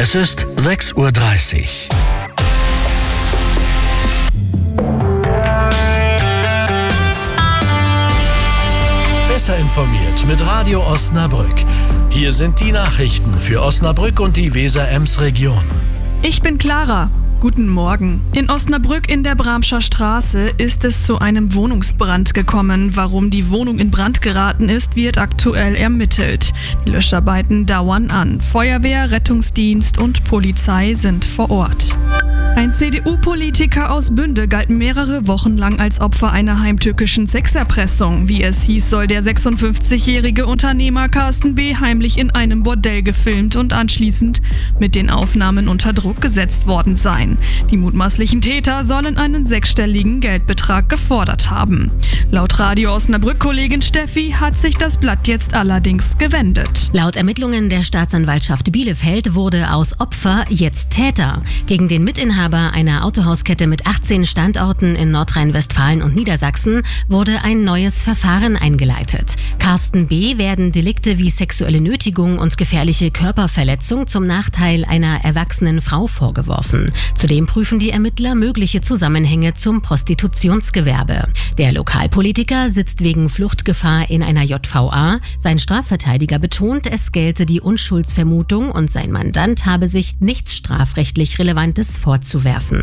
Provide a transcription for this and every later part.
Es ist 6:30 Uhr. Besser informiert mit Radio Osnabrück. Hier sind die Nachrichten für Osnabrück und die Weser-Ems-Region. Ich bin Clara. Guten Morgen. In Osnabrück in der Bramscher Straße ist es zu einem Wohnungsbrand gekommen. Warum die Wohnung in Brand geraten ist, wird aktuell ermittelt. Die Löscharbeiten dauern an. Feuerwehr, Rettungsdienst und Polizei sind vor Ort. Ein CDU-Politiker aus Bünde galt mehrere Wochen lang als Opfer einer heimtückischen Sexerpressung. Wie es hieß, soll der 56-jährige Unternehmer Carsten B. heimlich in einem Bordell gefilmt und anschließend mit den Aufnahmen unter Druck gesetzt worden sein. Die mutmaßlichen Täter sollen einen 6-stelligen Geldbetrag gefordert haben. Laut Radio Osnabrück-Kollegin Steffi hat sich das Blatt jetzt allerdings gewendet. Laut Ermittlungen der Staatsanwaltschaft Bielefeld wurde aus Opfer jetzt Täter. Gegen den Mitinhaber einer Autohauskette mit 18 Standorten in Nordrhein-Westfalen und Niedersachsen wurde ein neues Verfahren eingeleitet. Carsten B. werden Delikte wie sexuelle Nötigung und gefährliche Körperverletzung zum Nachteil einer erwachsenen Frau vorgeworfen. Zudem prüfen die Ermittler mögliche Zusammenhänge zum Prostitutionsgewerbe. Der Lokalpolitiker sitzt wegen Fluchtgefahr in einer JVA. Sein Strafverteidiger betont, es gelte die Unschuldsvermutung und sein Mandant habe sich nichts strafrechtlich Relevantes vorzuwerfen.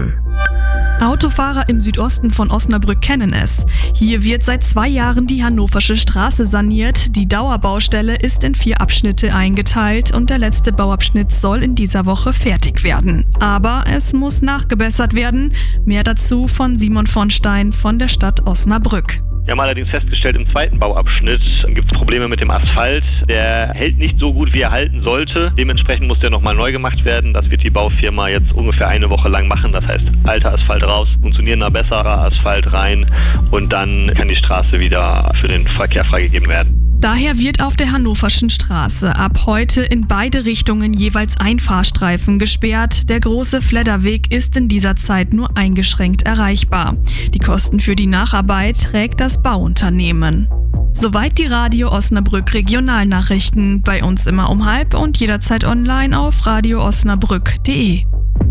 Autofahrer im Südosten von Osnabrück kennen es. Hier wird seit 2 Jahren die Hannoversche Straße saniert. Die Dauerbaustelle ist in 4 Abschnitte eingeteilt und der letzte Bauabschnitt soll in dieser Woche fertig werden. Aber es muss nachgebessert werden. Mehr dazu von Simon von Stein von der Stadt Osnabrück. Wir haben allerdings festgestellt, im zweiten Bauabschnitt gibt es Probleme mit dem Asphalt. Der hält nicht so gut, wie er halten sollte. Dementsprechend muss der nochmal neu gemacht werden. Das wird die Baufirma jetzt ungefähr 1 Woche lang machen. Das heißt, alter Asphalt raus, funktionierender, besserer Asphalt rein und dann kann die Straße wieder für den Verkehr freigegeben werden. Daher wird auf der Hannoverschen Straße ab heute in beide Richtungen jeweils ein Fahrstreifen gesperrt. Der große Fledderweg ist in dieser Zeit nur eingeschränkt erreichbar. Die Kosten für die Nacharbeit trägt das Bauunternehmen. Soweit die Radio Osnabrück Regionalnachrichten. Bei uns immer um 12:30 und jederzeit online auf radioosnabrück.de.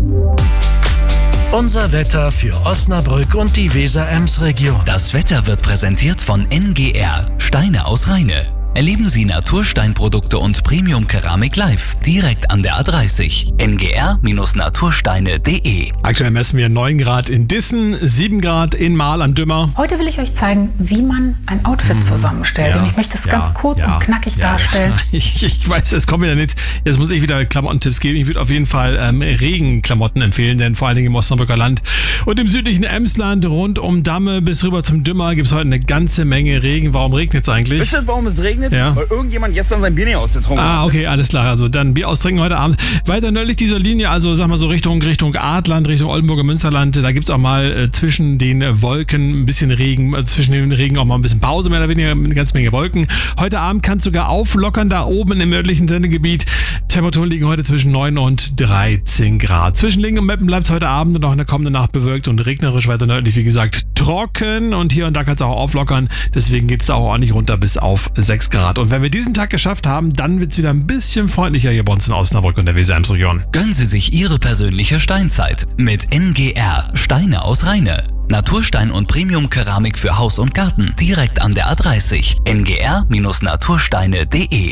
Unser Wetter für Osnabrück und die Weser-Ems-Region. Das Wetter wird präsentiert von NGR, Steine aus Rheine. Erleben Sie Natursteinprodukte und Premium-Keramik live, direkt an der A30. ngr-natursteine.de. Aktuell messen wir 9 Grad in Dissen, 7 Grad in Marl am Dümmer. Heute will ich euch zeigen, wie man ein Outfit zusammenstellt. Und ich möchte es ganz kurz und knackig darstellen. Ich weiß, es kommt wieder nichts. Jetzt muss ich wieder Klamottentipps geben. Ich würde auf jeden Fall Regenklamotten empfehlen, denn vor allen Dingen im Osnabrücker Land und im südlichen Emsland rund um Damme bis rüber zum Dümmer gibt es heute eine ganze Menge Regen. Warum regnet es eigentlich? Wisst ihr, warum es regnet? Ja. Weil irgendjemand gestern sein Bier nicht ausgetrunken hat. Okay, alles klar. Also dann Bier austrinken heute Abend. Weiter nördlich dieser Linie, also sag mal so Richtung Adland, Richtung Oldenburger Münsterland, da gibt es auch mal zwischen den Wolken ein bisschen Regen, zwischen den Regen auch mal ein bisschen Pause, mehr oder weniger eine ganze Menge Wolken. Heute Abend kann es sogar auflockern, da oben im nördlichen Sendegebiet. Temperaturen liegen heute zwischen 9 und 13 Grad. Zwischen Lingen und Meppen bleibt es heute Abend und auch in der kommenden Nacht bewölkt und regnerisch. Weiter nördlich, wie gesagt, trocken und hier und da kann es auch auflockern. Deswegen geht es da auch ordentlich runter bis auf 6 Grad. Und wenn wir diesen Tag geschafft haben, dann wird es wieder ein bisschen freundlicher hier bei uns in Osnabrück und der Weser-Ems-Region. Gönnen Sie sich Ihre persönliche Steinzeit mit NGR, Steine aus Rheine. Naturstein und Premium-Keramik für Haus und Garten, direkt an der A30. ngr-natursteine.de.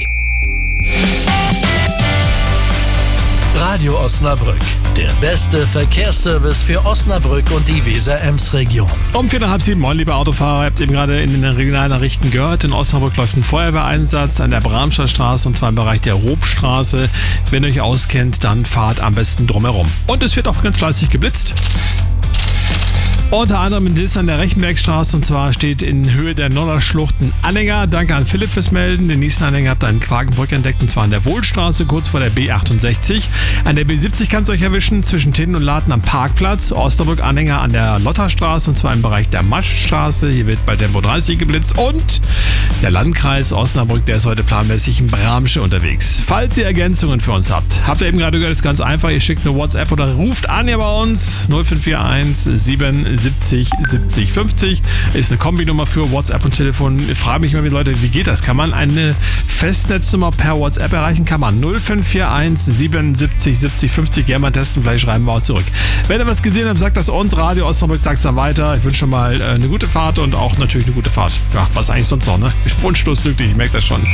Radio Osnabrück, der beste Verkehrsservice für Osnabrück und die Weser-Ems-Region. Um 6:45, moin liebe Autofahrer, ihr habt eben gerade in den Regionalnachrichten gehört, in Osnabrück läuft ein Feuerwehreinsatz an der Bramscher Straße und zwar im Bereich der Robstraße. Wenn ihr euch auskennt, dann fahrt am besten drumherum. Und es wird auch ganz fleißig geblitzt. Unter anderem in Dissen an der Rechenbergstraße und zwar steht in Höhe der Nollerschlucht ein Anhänger. Danke an Philipp fürs Melden. Den nächsten Anhänger habt ihr in Quakenbrück entdeckt und zwar an der Wohlstraße, kurz vor der B68. An der B70 kann es euch erwischen, zwischen Tinnen und Laden am Parkplatz. Osnabrück Anhänger an der Lotterstraße und zwar im Bereich der Maschstraße. Hier wird bei Tempo 30 geblitzt und der Landkreis Osnabrück, der ist heute planmäßig in Bramsche unterwegs. Falls ihr Ergänzungen für uns habt ihr eben gerade gehört, ist ganz einfach. Ihr schickt eine WhatsApp oder ruft an hier bei uns 0541 77 70 70 50. Ist eine Kombinummer für WhatsApp und Telefon. Ich frage mich immer wieder, Leute, wie geht das? Kann man eine Festnetznummer per WhatsApp erreichen? Kann man. 0541 77 70 50. Gerne mal testen, vielleicht schreiben wir auch zurück. Wenn ihr was gesehen habt, sagt das uns. Radio Osnabrück sagt es dann weiter. Ich wünsche schon mal eine gute Fahrt und auch natürlich eine gute Fahrt. Ja, was eigentlich sonst noch, ne? Wunschlos glücklich, ich merke das schon.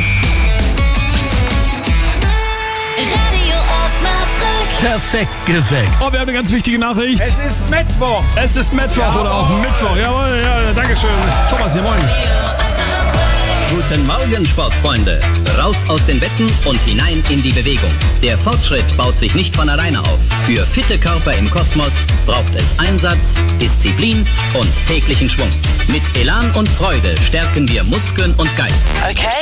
Radio Osnabrück. Perfekt geweckt. Oh, wir haben eine ganz wichtige Nachricht. Es ist Mittwoch. Es ist Mittwoch oder auch Mittwoch. Jawohl, ja, dankeschön. Thomas, hier, moin. Guten Morgen, Sportfreunde. Raus aus den Betten und hinein in die Bewegung. Der Fortschritt baut sich nicht von alleine auf. Für fitte Körper im Kosmos braucht es Einsatz, Disziplin und täglichen Schwung. Mit Elan und Freude stärken wir Muskeln und Geist. Okay.